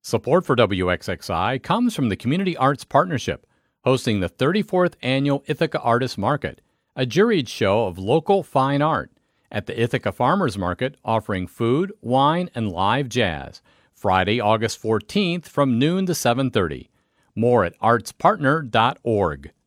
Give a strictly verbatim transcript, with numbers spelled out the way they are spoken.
Support for W X X I comes from the Community Arts Partnership, hosting the thirty-fourth Annual Ithaca Artists Market, a juried show of local fine art, at the Ithaca Farmers Market offering food, wine, and live jazz, Friday, August fourteenth from noon to seven thirty. More at arts partner dot org.